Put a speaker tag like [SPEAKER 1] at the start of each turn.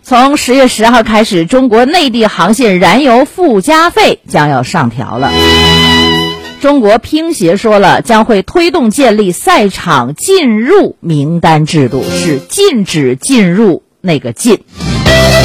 [SPEAKER 1] 从10月10号开始，中国内地航线燃油附加费将要上调了。中国乒协说了，将会推动建立赛场进入名单制度，是禁止进入那个禁。